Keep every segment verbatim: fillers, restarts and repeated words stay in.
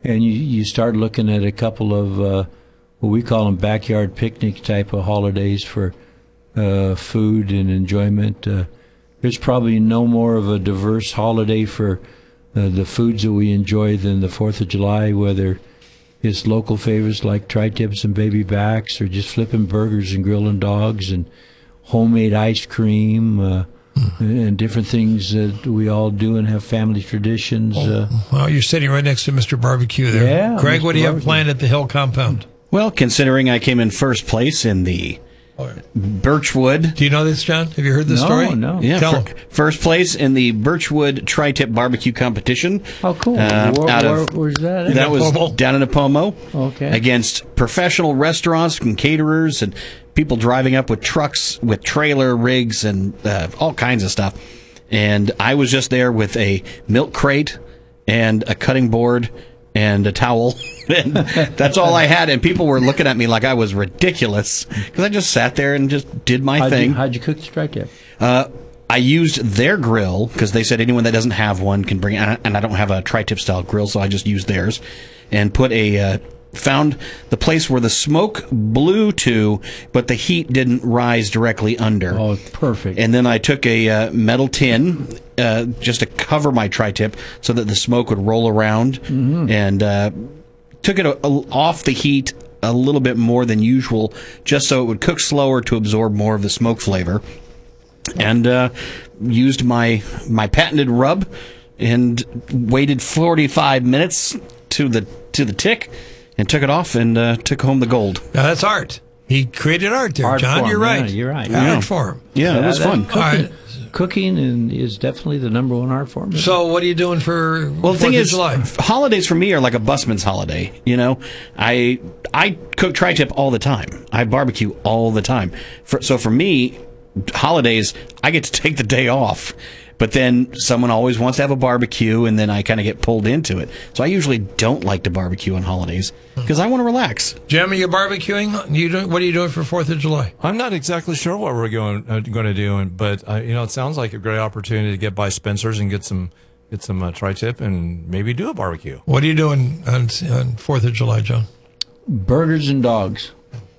and you, you start looking at a couple of uh, what we call them backyard picnic type of holidays for uh, food and enjoyment. Uh, there's probably no more of a diverse holiday for uh, the foods that we enjoy than the fourth of July, whether it's local favorites like tri-tips and baby backs, or just flipping burgers and grilling dogs and homemade ice cream, uh, and different things that we all do and have family traditions. Uh, well, you're sitting right next to Mister Barbecue there. Yeah, Craig, Mister what do you have Barbecue. planned at the Hill Compound? Well, considering I came in first place in the Birchwood. Do you know this, John? Have you heard this No, story? no. Yeah, Tell fir- him. first place in the Birchwood Tri-Tip Barbecue Competition. oh, cool. Uh, where, out where, of- where's that at? That was Napomo. down in Napomo. Okay. Against professional restaurants and caterers and people driving up with trucks with trailer rigs and uh, all kinds of stuff. And I was just there with a milk crate and a cutting board and a towel. And that's all I had. And people were looking at me like I was ridiculous because I just sat there and just did my how'd thing. You, how'd you cook the tri-tip? Uh, I used their grill because they said anyone that doesn't have one can bring it. And I don't have a tri-tip style grill, so I just used theirs and put a, uh, found the place where the smoke blew to, but the heat didn't rise directly under. Oh, perfect. And then I took a uh, metal tin uh, just to cover my tri-tip so that the smoke would roll around, Mm-hmm. and uh, took it a, a, off the heat a little bit more than usual just so it would cook slower to absorb more of the smoke flavor. And uh, used my my patented rub and waited forty-five minutes to the to the tick and took it off and uh, took home the gold. Now, that's art. He created art there, Art John. form, You're right. yeah, you're right. Art Yeah. form. Yeah, it was that- fun. Cooking, All right. cooking and is definitely the number one art form. So, what are you doing for Well, the thing Fourth of is, July? holidays for me are like a busman's holiday. You know, I I cook tri-tip all the time. I barbecue all the time. For, so for me, holidays, I get to take the day off. But then someone always wants to have a barbecue, and then I kind of get pulled into it. So I usually don't like to barbecue on holidays because I want to relax. Jim, are you barbecuing? You doing, what are you doing for Fourth of July? I'm not exactly sure what we're going uh, going to do, and- but uh, you know, it sounds like a great opportunity to get by Spencer's and get some get some uh, tri-tip and maybe do a barbecue. What are you doing on, on Fourth of July, John? Burgers and dogs.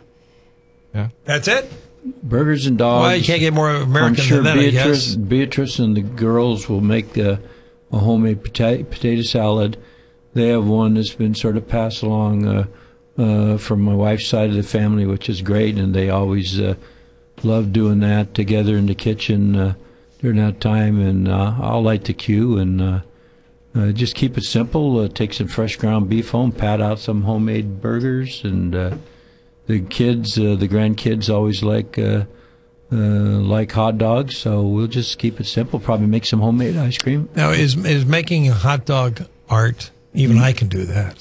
Yeah. That's it? Burgers and dogs. Well, you can't get more American I'm sure than that, I Beatrice, guess. Beatrice and the girls will make uh, a homemade pota- potato salad. They have one that's been sort of passed along uh, uh, from my wife's side of the family, which is great, and they always uh, love doing that together in the kitchen uh, during that time. And uh, I'll light the cue and uh, uh, just keep it simple. Uh, take some fresh ground beef home, pat out some homemade burgers, and uh, the kids, uh, the grandkids, always like uh, uh, like hot dogs. So we'll just keep it simple. Probably make some homemade ice cream. Now, is is making a hot dog art? Even I can do that.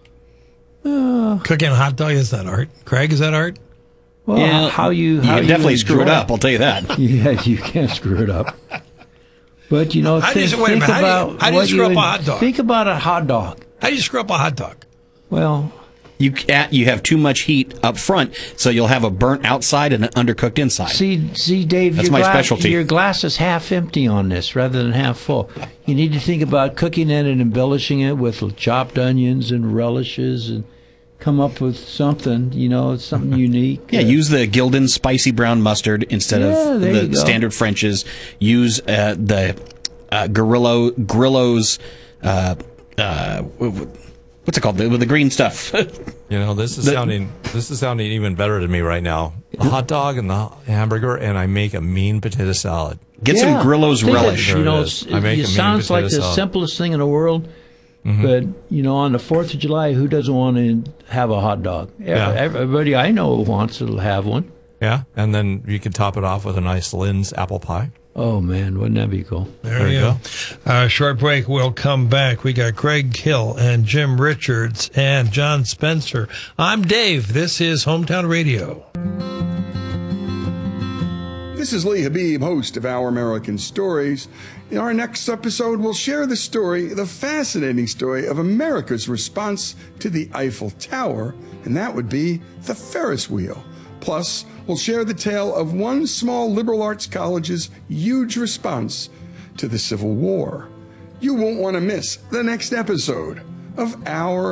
Uh, Cooking a hot dog, is that art? Craig, is that art? well, Yeah, how you You how can definitely you screw it enjoy up, I'll tell you that. Yeah, you can't screw it up. But you know, How do you- think, wait a think minute, how do you- about how do you what screw up a en- hot dog? Think about a hot dog. How do you screw up a hot dog? Well, You can't, you have too much heat up front, so you'll have a burnt outside and an undercooked inside. see, see, Dave, That's your my glass, specialty. Your glass is half empty on this rather than half full. You need to think about cooking it and embellishing it with chopped onions and relishes and come up with something, you know, something unique. Yeah, Uh, use the Gildan spicy brown mustard instead Yeah, of there you the go. standard French's. Use uh, the uh, Grillo, Grillo's, uh, uh, what's it called? The, with the green stuff. You know, this is The- sounding this is sounding even better to me right now. A hot dog and the hamburger, and I make a mean potato salad. Get Yeah. some Grillo's Think of- relish. There You it know, is. it's- I make it a mean sounds like potato the salad. simplest thing in the world. Mm-hmm. But, you know, on the fourth of July, who doesn't want to have a hot dog? Yeah. Everybody I know wants to have one. Yeah, and then you can top it off with a nice Lynn's apple pie. Oh, man, wouldn't that be cool? There, There you you go. Uh, short break. We'll come back. We got Craig Hill and Jim Richards and John Spencer. I'm Dave. This is Hometown Radio. This is Lee Habib, host of Our American Stories. In our next episode, we'll share the story, the fascinating story of America's response to the Eiffel Tower, and that would be the Ferris wheel. Plus, we'll share the tale of one small liberal arts college's huge response to the Civil War. You won't want to miss the next episode of Our